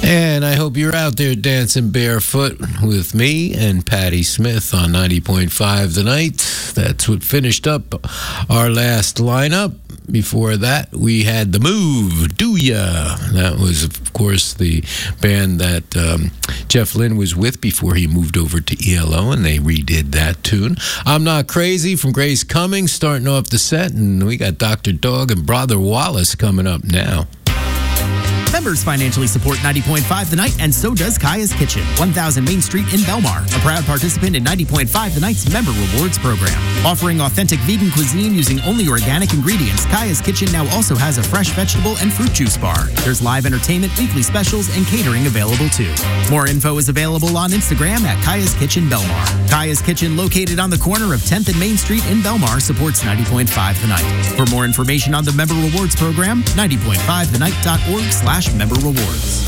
And I hope you're out there dancing barefoot with me and Patty Smith on 90.5 The Night. That's what finished up our last lineup. Before that, we had The Move, Do Ya. That was, of course, the band that Jeff Lynne was with before he moved over to ELO, and they redid that tune. I'm Not Crazy from Grace Cummings starting off the set, and we got Dr. Dog and Brother Wallace coming up now. Members financially support 90.5 The Night, and so does Kaya's Kitchen, 1000 Main Street in Belmar, a proud participant in 90.5 The Night's Member Rewards program. Offering authentic vegan cuisine using only organic ingredients, Kaya's Kitchen now also has a fresh vegetable and fruit juice bar. There's live entertainment, weekly specials, and catering available too. More info is available on Instagram at Kaya's Kitchen Belmar. Kaya's Kitchen, located on the corner of 10th and Main Street in Belmar, supports 90.5 The Night. For more information on the Member Rewards program, 90.5thenight.org/member rewards.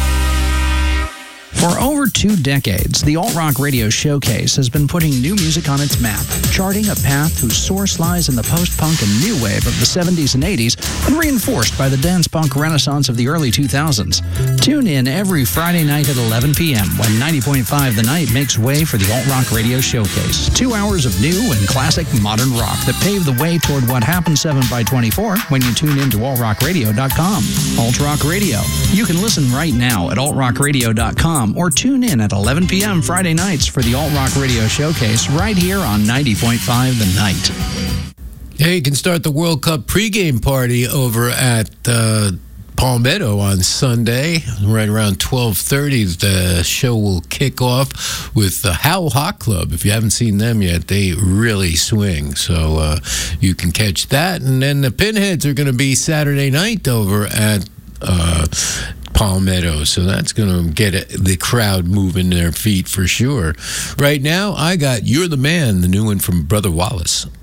For over 2 decades, the Alt Rock Radio Showcase has been putting new music on its map, charting a path whose source lies in the post-punk and new wave of the 70s and 80s and reinforced by the dance-punk renaissance of the early 2000s. Tune in every Friday night at 11 p.m. when 90.5 The Night makes way for the Alt Rock Radio Showcase. 2 hours of new and classic modern rock that pave the way toward what happens 7x24 when you tune in to altrockradio.com. Alt Rock Radio. You can listen right now at altrockradio.com or tune in at 11 p.m. Friday nights for the Alt Rock Radio Showcase right here on 90.5 The Night. Hey, you can start the World Cup pregame party over at Palmetto on Sunday. Right around 12:30, the show will kick off with the Howl Hot Club. If you haven't seen them yet, they really swing. So you can catch that. And then the Pinheads are going to be Saturday night over at Palmetto, so that's going to get the crowd moving their feet for sure. Right now, I got You're the Man, the new one from Brother Wallace.